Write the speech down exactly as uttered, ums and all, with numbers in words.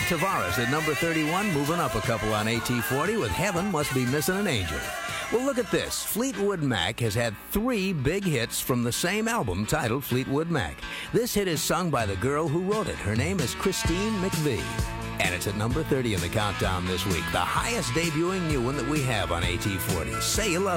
Tavares at number thirty-one, moving up a couple on A T forty with Heaven Must Be Missing an Angel. Well, look at this. Fleetwood Mac has had three big hits from the same album titled Fleetwood Mac. This hit is sung by the girl who wrote it. Her name is Christine McVie. And it's at number thirty in the countdown this week, the highest debuting new one that we have on A T forty. Say You Love